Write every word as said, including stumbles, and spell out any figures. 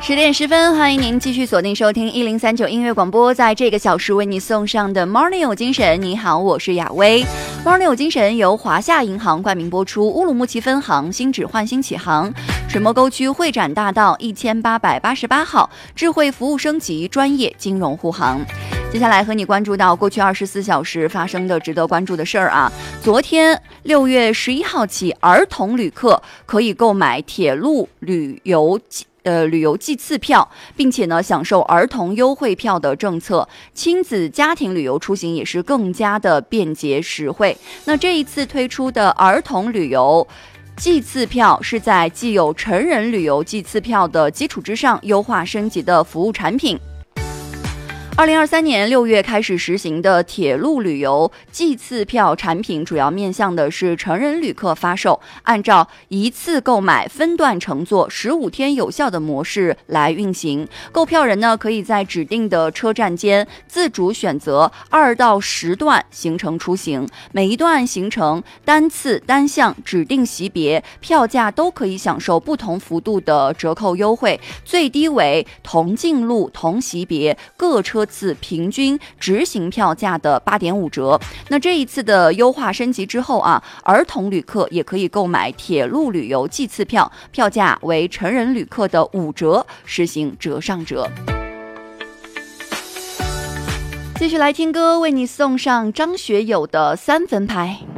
十点十分，欢迎您继续锁定收听一零三九音乐广播，在这个小时为你送上的 Morning 有精神。你好，我是雅薇。Morning 有精神由华夏银行冠名播出，乌鲁木齐分行新址焕新启航，水墨沟区会展大道一千八百八十八号，智慧服务升级，专业金融护航。接下来和你关注到过去二十四小时发生的值得关注的事儿啊。昨天六月十一号起，儿童旅客可以购买铁路旅游呃，旅游季次票，并且呢享受儿童优惠票的政策，亲子家庭旅游出行也是更加的便捷实惠。那这一次推出的儿童旅游季次票是在既有成人旅游季次票的基础之上优化升级的服务产品。二零二三年六月开始实行的铁路旅游季次票产品，主要面向的是成人旅客发售，按照一次购买、分段乘坐、十五天有效的模式来运行。购票人呢，可以在指定的车站间自主选择二到十段行程出行，每一段行程单次、单项、指定席别票价都可以享受不同幅度的折扣优惠，最低为同进路、同席别各车次平均执行票价的 八点五折。那这一次的优化升级之后啊，儿童旅客也可以购买铁路旅游季次票，票价为成人旅客的五折，实行折上折。继续来听歌，为你送上张学友的三分拍。